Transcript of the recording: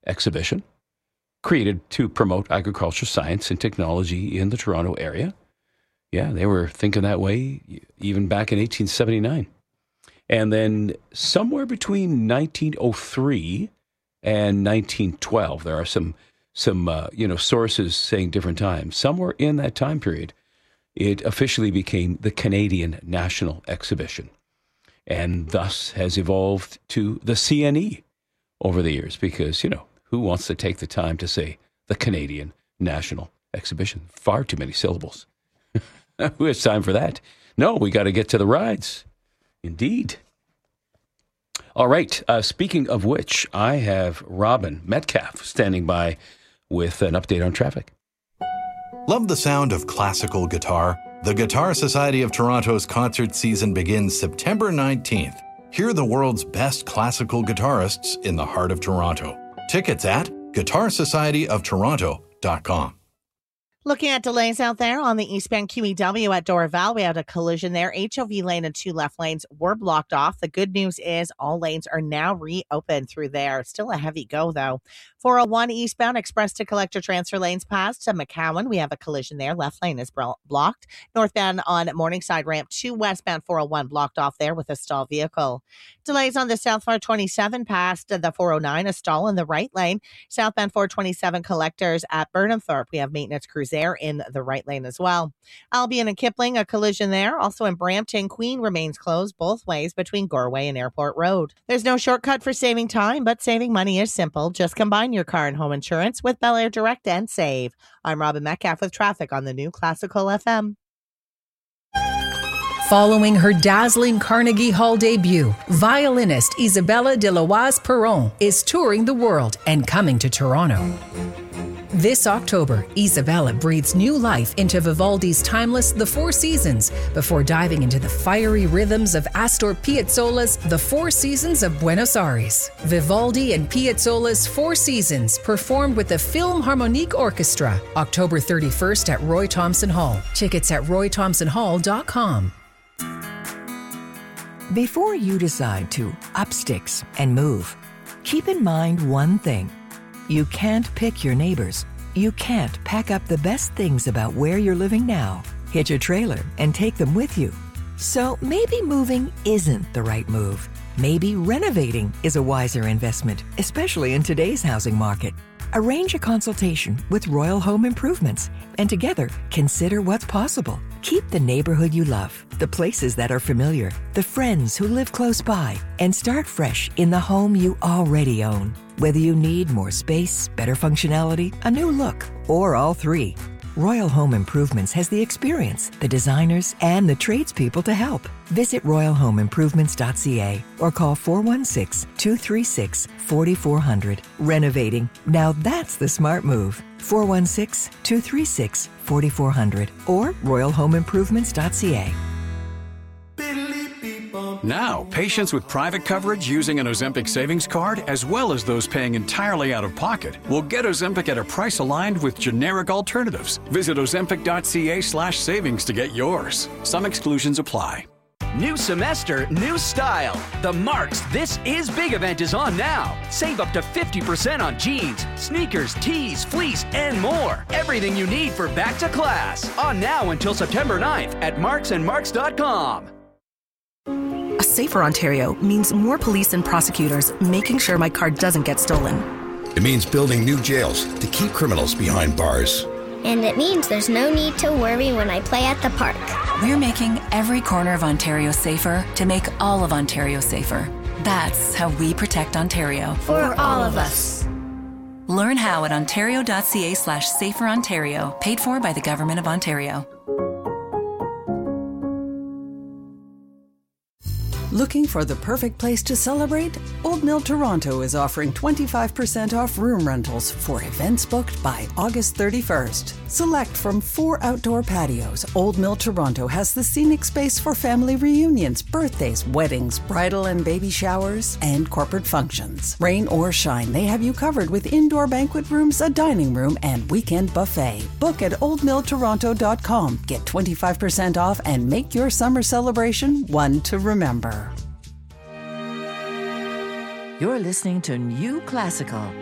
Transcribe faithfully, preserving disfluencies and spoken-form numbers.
exhibition created to promote agriculture, science, and technology in the Toronto area. Yeah, they were thinking that way even back in eighteen seventy-nine. And then somewhere between nineteen oh three and nineteen twelve, there are some some uh, you know sources saying different times. Somewhere in that time period, it officially became the Canadian National Exhibition, and thus has evolved to the C N E over the years. Because you know who wants to take the time to say the Canadian National Exhibition? Far too many syllables. Who has time for that? No, we got to get to the rides. Indeed. All right. Uh, speaking of which, I have Robin Metcalf standing by with an update on traffic. Love the sound of classical guitar? The Guitar Society of Toronto's concert season begins September nineteenth. Hear the world's best classical guitarists in the heart of Toronto. Tickets at guitar society of toronto dot com. Looking at delays out there on the eastbound Q E W at Dorval, we had a collision there. H O V lane and two left lanes were blocked off. The good news is all lanes are now reopened through there. Still a heavy go, though. four oh one eastbound express to collector transfer lanes past to McCowan. We have a collision there. Left lane is bro- blocked. Northbound on Morningside ramp to westbound four oh one blocked off there with a stall vehicle. Delays on the south four twenty-seven past the four oh nine, a stall in the right lane. Southbound four twenty-seven collectors at Burnhamthorpe. We have maintenance crews there in the right lane as well. Albion and Kipling, a collision there. Also in Brampton, Queen remains closed both ways between Goreway and Airport Road. There's no shortcut for saving time, but saving money is simple. Just combine your car and home insurance with Bel Air Direct and save. I'm Robin Metcalf with traffic on the new Classical F M. Following her dazzling Carnegie Hall debut, violinist Isabella de Loise Perron is touring the world and coming to Toronto. This October, Isabella breathes new life into Vivaldi's timeless The Four Seasons before diving into the fiery rhythms of Astor Piazzolla's The Four Seasons of Buenos Aires. Vivaldi and Piazzolla's Four Seasons performed with the Philharmonic Orchestra, October thirty-first at Roy Thomson Hall. Tickets at roy thomson hall dot com. Before you decide to up sticks and move, keep in mind one thing. You can't pick your neighbors. You can't pack up the best things about where you're living now, hitch a trailer, and take them with you. So maybe moving isn't the right move. Maybe renovating is a wiser investment, especially in today's housing market. Arrange a consultation with Royal Home Improvements and together consider what's possible. Keep the neighborhood you love, the places that are familiar, the friends who live close by, and start fresh in the home you already own. Whether you need more space, better functionality, a new look, or all three, Royal Home Improvements has the experience, the designers, and the tradespeople to help. Visit royal home improvements dot c a or call four one six, two three six, four four zero zero. Renovating. Now that's the smart move. four one six, two three six, four four zero zero or royal home improvements dot c a. Now, patients with private coverage using an Ozempic savings card, as well as those paying entirely out of pocket, will get Ozempic at a price aligned with generic alternatives. Visit ozempic dot c a slash savings to get yours. Some exclusions apply. New semester, new style. The Marks This Is Big event is on now. Save up to fifty percent on jeans, sneakers, tees, fleece, and more. Everything you need for back to class. On now until September ninth at marks and marks dot com. A safer Ontario means more police and prosecutors making sure my car doesn't get stolen. It means building new jails to keep criminals behind bars. And it means there's no need to worry when I play at the park. We're making every corner of Ontario safer to make all of Ontario safer. That's how we protect Ontario. For all of us. Learn how at ontario dot c a slash safer Ontario. Paid for by the Government of Ontario. Looking for the perfect place to celebrate? Old Mill Toronto is offering twenty-five percent off room rentals for events booked by August thirty-first. Select from four outdoor patios, Old Mill Toronto has the scenic space for family reunions, birthdays, weddings, bridal and baby showers, and corporate functions. Rain or shine, they have you covered with indoor banquet rooms, a dining room, and weekend buffet. Book at old mill toronto dot com. Get twenty-five percent off and make your summer celebration one to remember. You're listening to New Classical